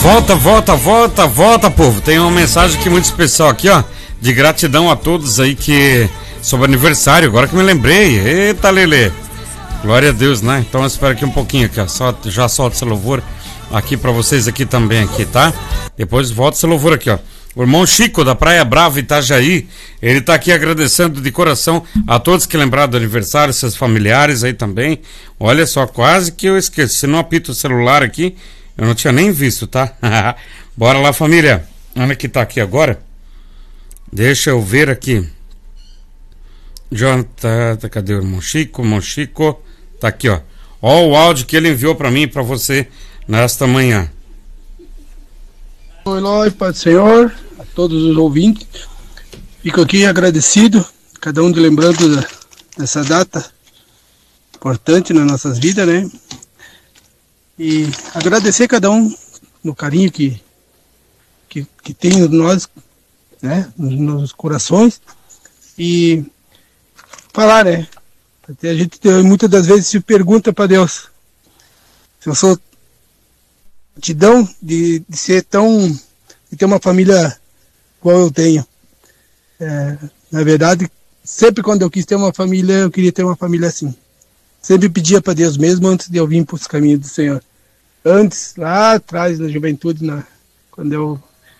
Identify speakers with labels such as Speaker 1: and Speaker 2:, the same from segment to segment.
Speaker 1: Volta, povo. Tem uma mensagem aqui muito especial aqui, ó, de gratidão a todos aí que sobre aniversário, agora que me lembrei. Eita, Lelê. Glória a Deus, né? Então eu espero aqui um pouquinho aqui, ó. Já solta esse louvor aqui pra vocês aqui também aqui, tá? Depois volta esse louvor aqui, ó. O irmão Chico da Praia Brava, Itajaí, ele tá aqui agradecendo de coração a todos que lembraram do aniversário, seus familiares aí também. Olha só, quase que eu esqueci. Se não apito o celular aqui, eu não tinha nem visto, tá? Bora lá, família. Olha que tá aqui agora. Deixa eu ver aqui. Cadê o irmão Chico? O irmão Chico tá aqui, ó. Ó o áudio que ele enviou pra mim e pra você nesta manhã.
Speaker 2: Oi, Pai do Senhor, a todos os ouvintes. Fico aqui agradecido, cada um lembrando dessa data importante nas nossas vidas, né? E agradecer cada um no carinho que tem em nós, né? Nos corações. E falar, né? Até a gente muitas das vezes se pergunta para Deus se eu sou gratidão de ser tão, de ter uma família igual eu tenho. Na verdade, sempre quando eu quis ter uma família, eu queria ter uma família assim. Sempre pedia para Deus mesmo antes de eu vir para os caminhos do Senhor. Antes, lá atrás, na juventude, quando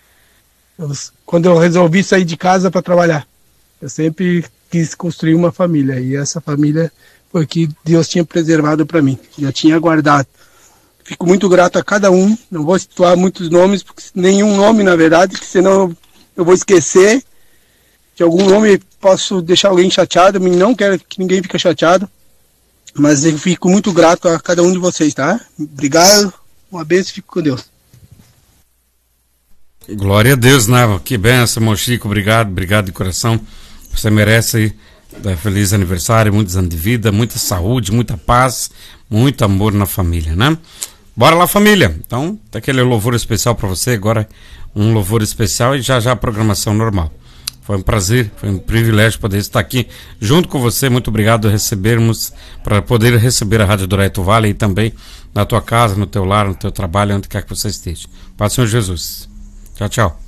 Speaker 2: eu resolvi sair de casa para trabalhar, eu sempre quis construir uma família. E essa família foi que Deus tinha preservado para mim, já tinha guardado. Fico muito grato a cada um. Não vou situar muitos nomes, porque nenhum nome, na verdade, que senão eu vou esquecer. De algum nome posso deixar alguém chateado. Não quero que ninguém fique chateado. Mas eu fico muito grato a cada um de vocês, tá? Obrigado. Uma bênção e fico com Deus.
Speaker 1: Glória a Deus, né? Que benção, irmão Chico. Obrigado de coração. Você merece aí. Feliz aniversário, muitos anos de vida, muita saúde, muita paz, muito amor na família, né? Bora lá, família. Então, tá aquele louvor especial para você, agora um louvor especial e já a programação normal. Foi um prazer, foi um privilégio poder estar aqui junto com você. Muito obrigado para poder receber a Rádio do Reto Vale e também na tua casa, no teu lar, no teu trabalho, onde quer que você esteja. Paz do Senhor Jesus. Tchau, tchau.